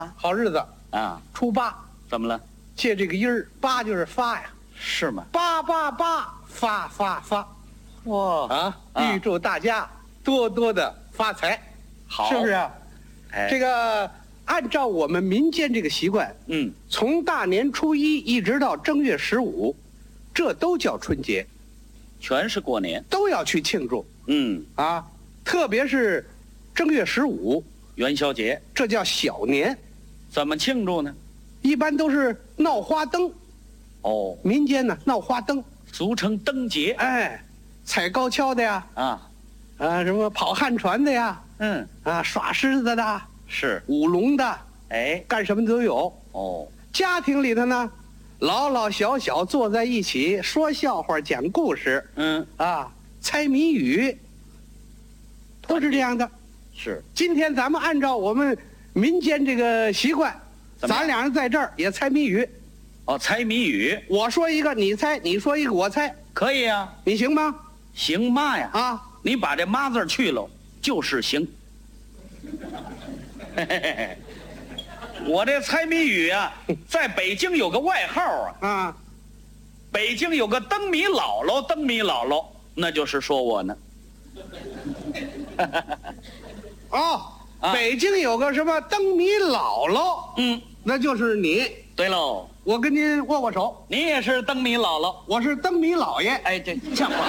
好日子啊， 初八， 怎么了？ 借这个音儿，八就是发呀， 是吗？ 八八八，发发发哇啊！ 啊预祝大家多多的发财， 好， 是不是？啊？ 哎， 这个按照我们民间这个习惯，从大年初一一直到正月15，这都叫春节， 全是过年。 都要去庆祝啊！特别是正月15， 元宵节， 这叫小年， 怎么庆祝呢？ 一般都是闹花灯。 哦， 民间呢闹花灯， 俗称灯节。 哎，踩高跷的呀，什么跑旱船的呀，耍狮子的， 是舞龙的， 哎， 干什么都有。 哦， 家庭里头呢，老老小小坐在一起说笑话、讲故事，猜谜语，都是这样的。 是。 今天咱们按照我们民间这个习惯，咱俩人在这儿也猜谜语。 哦，猜谜语， 我说一个你猜，你说一个我猜， 可以啊， 你行吗？ 行嘛呀？ 啊， 你把这妈字去了，就是行。我这猜谜语啊，在北京有个外号啊，北京有个灯谜姥姥，灯谜姥姥，那就是说我呢。 北京有个什么灯谜姥姥，那就是你。 对喽， 我跟您握握手。 你也是灯谜姥姥， 我是灯谜老爷。 哎，这像话。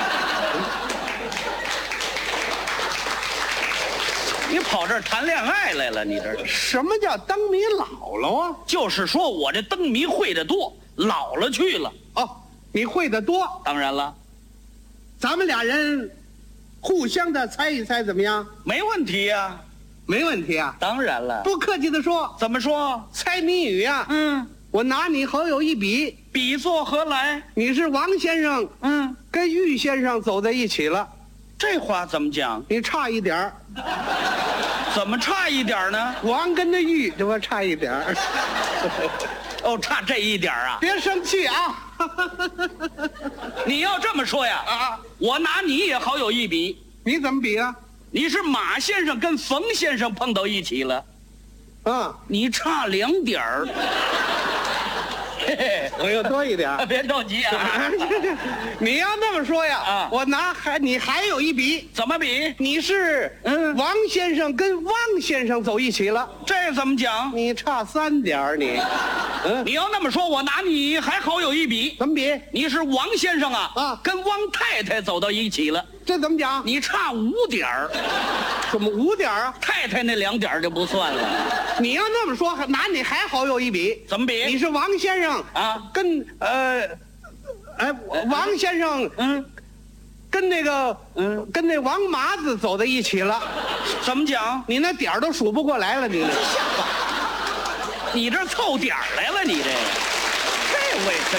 你跑这儿谈恋爱来了？你这什么叫灯谜姥姥啊？ 就是说我这灯谜会的多，老了去了。 你会的多。 当然了， 咱们俩人互相的猜一猜怎么样？ 没问题呀， 没问题啊。 当然了。 不客气的说， 怎么说？ 猜谜语呀，我拿你好友一比， 比作何来？ 你是王先生，跟玉先生走在一起了。 这话怎么讲？ 你差一点儿。 怎么差一点呢？ 王跟着玉，这不差一点儿。 哦，差这一点啊！ 别生气啊！ 你要这么说呀，我拿你也好有一比。 你怎么比啊？ 你是马先生跟冯先生碰到一起了，你差2点儿。 我又多一点。 别着急啊！ 你要那么说呀，我你还有一比。 怎么比？ 你是王先生跟汪先生走一起了， 这怎么讲？ 你差3点儿你。 你要那么说，我拿你还好有一比。 怎么比？ 你是王先生跟汪太太走到一起了， 这怎么讲？ 你差5点儿。 怎么5点儿啊？ 太太那2点儿就不算了。 你要那么说，拿你还好有一比。 怎么比？ 你是王先生跟王先生跟那王麻子走在一起了。 怎么讲？ 你那点儿都数不过来了，你那像话？你这凑点儿来了，你这回真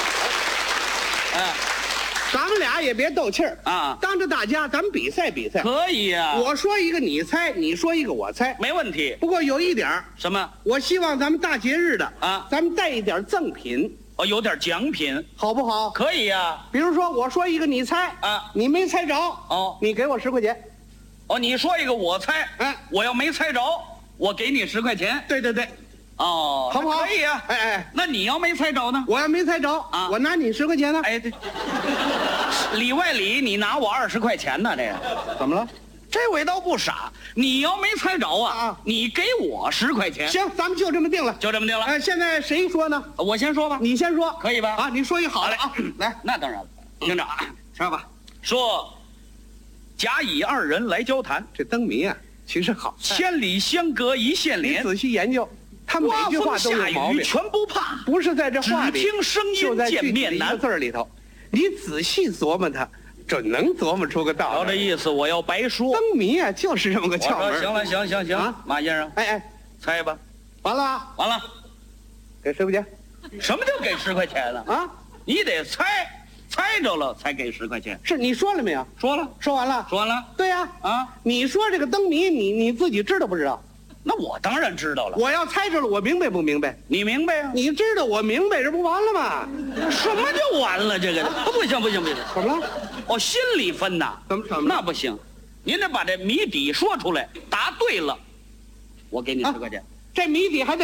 是。 咱们俩也别斗气儿当着大家咱们比赛比赛。 可以呀。 我说一个你猜，你说一个我猜， 没问题。 不过有一点什么？ 我希望咱们大节日的咱们带一点赠品。 有点奖品， 好不好？ 可以呀。 比如说我说一个你猜你没猜着你给我10块钱。 你说一个我猜我要没猜着我给你10块钱。 对。好不好？ 可以呀。那你要没猜着呢？ 我要没猜着我拿你10块钱呢。 对。里外里你拿我20块钱呢？这怎么了？ 这位倒不傻，你要没猜着你给我10块钱。 行，咱们就这么定了。 就这么定了。 现在谁说呢？ 我先说吧。 你先说， 可以吧？ 你说一好的来。 那当然了，听着说吧。 说，甲乙2人来交谈， 这灯谜其实好， 千里相隔一线连。 你仔细研究，他每句话都有毛病， 全不怕， 不是在这话里， 只听声音见面难。 字儿里头，你仔细琢磨它，准能琢磨出个道理。 瞧这意思，我要白说。 灯谜就是这么个窍门。 行了，行，马先生，猜吧。 完了，给10块钱。 什么叫给10块钱呢？你得猜着了才给10块钱。 是你说了没有？ 说了， 说完了。对呀。你说这个灯谜，你自己知道不知道？ 那我当然知道了。 我要猜着了，我明白不明白？ 你明白呀？ 你知道我明白，这不完了吗？ 什么就完了？这个不行。 怎么了？ 心里分呐。 怎么？ 那不行，您得把这谜底说出来，答对了，我给你10块钱。 这谜底还得